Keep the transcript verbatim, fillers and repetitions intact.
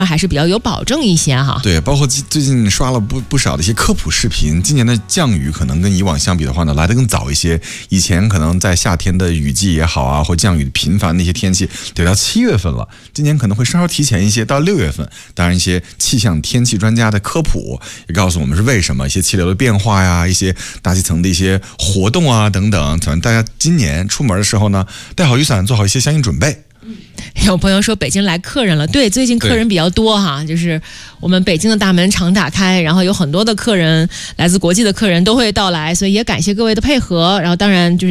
还是比较有保证一些哈。 对，包括最近刷了不不少的一些科普视频，今年的降雨可能跟以往相比的话呢，来得更早一些。以前可能在夏天的雨季也好啊，或降雨频繁的一些天气，得到七月份了，今年可能会稍稍提前一些，到六月份。当然，一些气象天气专家的科普也告诉我们是为什么，一些气流的变化呀，一些大气层的一些活动啊等等。反正大家今年出门的时候呢，带好雨伞，做好一些相应准备。 有朋友说北京来客人了，对，最近客人比较多哈，就是我们北京的大门常打开，然后有很多的客人，来自国际的客人都会到来，所以也感谢各位的配合，然后当然就是